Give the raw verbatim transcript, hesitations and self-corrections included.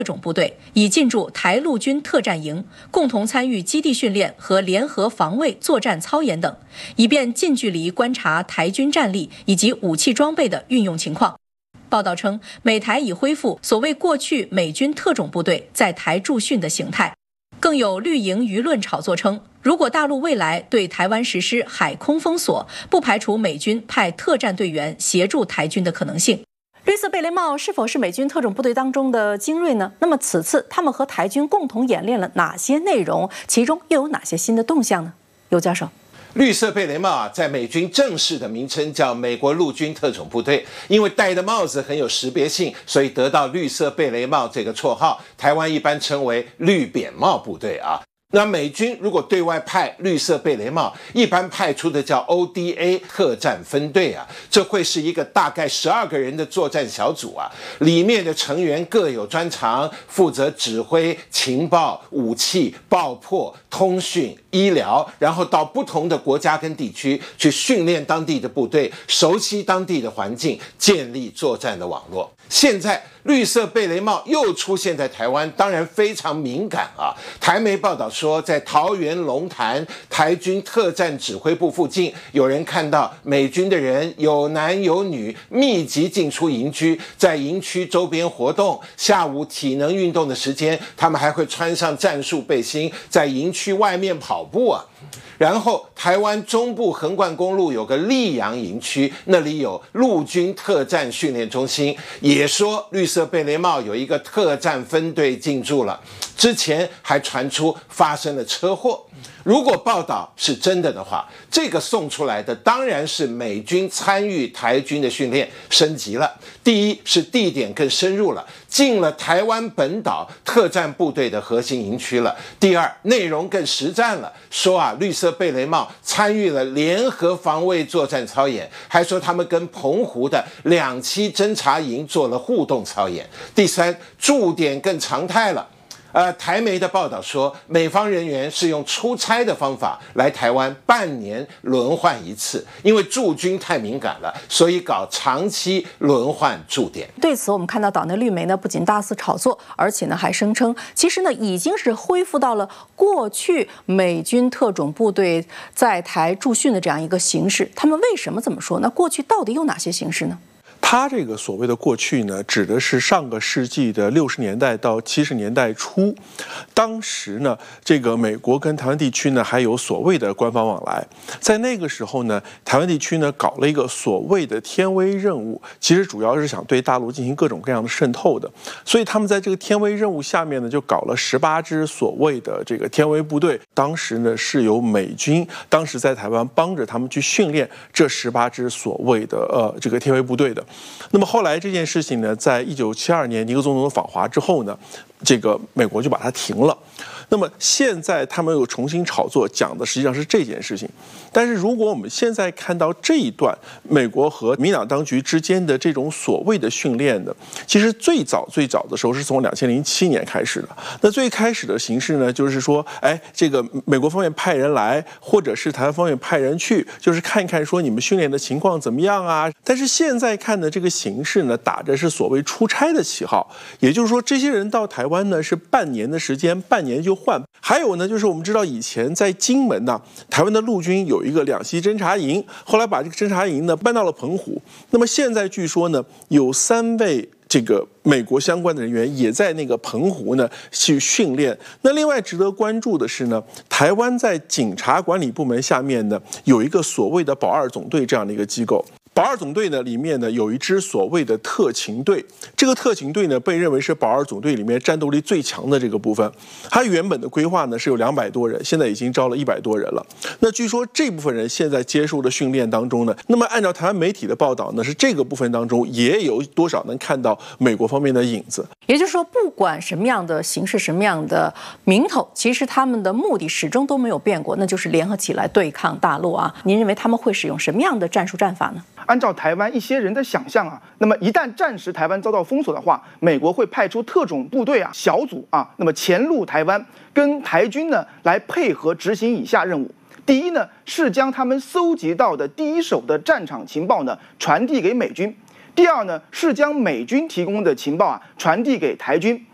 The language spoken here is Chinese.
特种部队已进驻台陆军特战营，共同参与基地训练和联合防卫作战操演等，以便近距离观察台军战力以及武器装备的运用情况。报道称，美台已恢复所谓过去美军特种部队在台驻训的形态。更有绿营舆论炒作称，如果大陆未来对台湾实施海空封锁，不排除美军派特战队员协助台军的可能性。绿色贝雷帽是否是美军特种部队当中的精锐呢？那么此次他们和台军共同演练了哪些内容？其中又有哪些新的动向呢？尤教授。 绿色贝雷帽啊，在美军正式的名称叫美国陆军特种部队，因为戴的帽子很有识别性，所以得到绿色贝雷帽这个绰号。台湾一般称为绿扁帽部队啊。那美军如果对外派绿色贝雷帽，一般派出的叫 O D A 特战分队啊，这会是一个大概十二个人的作战小组啊，里面的成员各有专长，负责指挥、情报、武器、爆破、通讯、医疗，然后到不同的国家跟地区去训练当地的部队，熟悉当地的环境，建立作战的网络。现在绿色贝雷帽又出现在台湾，当然非常敏感啊。台媒报道说，在桃园龙潭台军特战指挥部附近，有人看到美军的人有男有女密集进出营区，在营区周边活动。下午体能运动的时间，他们还会穿上战术背心，在营区外面跑步啊。然后台湾中部横贯公路有个溧阳营区，那里有陆军特战训练中心，也说绿色贝雷帽有一个特战分队进驻了。之前还传出发生了车祸。如果报道是真的的话，这个送出来的当然是美军参与台军的训练升级了。第一是地点更深入了，进了台湾本岛特战部队的核心营区了。第二，内容更实战了，说啊绿色贝雷帽参与了联合防卫作战操演，还说他们跟澎湖的两栖侦察营做了互动操演。第三，驻点更常态了。呃，台媒的报道说，美方人员是用出差的方法来台湾，半年轮换一次，因为驻军太敏感了，所以搞长期轮换驻点。 对此，我们看到岛内绿媒呢不仅大肆炒作，而且呢还声称，其实呢已经是恢复到了过去美军特种部队在台驻训的这样一个形式。他们为什么这么说？那过去到底有哪些形式呢？ 他这个所谓的过去呢，指的是上个世纪的六十年代到七十年代初，当时呢，这个美国跟台湾地区呢还有所谓的官方往来。在那个时候呢，台湾地区呢搞了一个所谓的天威任务，其实主要是想对大陆进行各种各样的渗透的。所以他们在这个天威任务下面呢，就搞了十八支所谓的这个天威部队。当时呢是由美军当时在台湾帮着他们去训练这十八支所谓的呃这个天威部队的。那么后来这件事情呢，在一九七二年尼克总统访华之后呢，这个美国就把它停了。那么现在他们又重新炒作，讲的实际上是这件事情。但是如果我们现在看到这一段美国和民党当局之间的这种所谓的训练的，其实最早最早的时候是从两千零七年开始的。那最开始的形式呢，就是说，哎，这个美国方面派人来，或者是台湾方面派人去，就是看一看说你们训练的情况怎么样啊。但是现在看的这个形式呢，打着是所谓出差的旗号，也就是说，这些人到台湾呢是半年的时间，半年就换。还有呢，就是我们知道以前在金门呢，台湾的陆军有一个两栖侦察营，后来把这个侦察营呢搬到了澎湖。那么现在据说呢，有三位这个美国相关的人员也在那个澎湖呢去训练。那另外值得关注的是呢，台湾在警察管理部门下面呢有一个所谓的保二总队这样的一个机构。保二总队呢，里面呢有一支所谓的特勤队，这个特勤队呢被认为是保二总队里面战斗力最强的这个部分。它原本的规划呢是有两百多人，现在已经招了一百多人了。那据说这部分人现在接受的训练当中呢，那么按照台湾媒体的报道呢，是这个部分当中也有多少能看到美国方面的影子。 也就是说，不管什么样的形式、什么样的名头，其实他们的目的始终都没有变过，那就是联合起来对抗大陆啊。您认为他们会使用什么样的战术战法呢？ 按照台湾一些人的想象啊，那么一旦暂时台湾遭到封锁的话，美国会派出特种部队啊小组啊，那么潜入台湾，跟台军呢来配合执行以下任务。第一呢，是将他们搜集到的第一手的战场情报呢传递给美军；第二呢，是将美军提供的情报啊传递给台军。